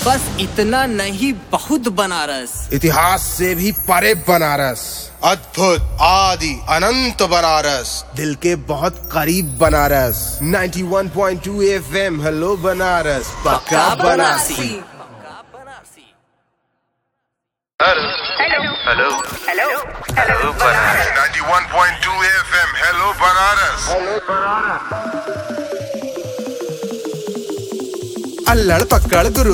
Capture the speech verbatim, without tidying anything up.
बस इतना नहीं, बहुत बनारस। इतिहास से भी परे बनारस, अद्भुत आदि अनंत बनारस, दिल के बहुत करीब बनारस। इक्यानवे पॉइंट दो एफएम, हेलो बनारस, पक्का Banarasi. Hello hello hello hello Banaras. इक्यानवे पॉइंट दो एफएम, हेलो बनारस। अल्लड़ पकड़ गुरु